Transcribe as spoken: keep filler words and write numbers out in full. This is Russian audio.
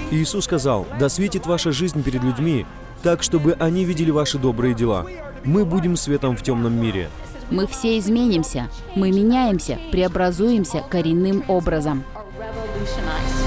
Иисус сказал: «Да светит ваша жизнь перед людьми, так, чтобы они видели ваши добрые дела». Мы будем светом в темном мире. Мы все изменимся. Мы меняемся, преобразуемся коренным образом. are revolutionized.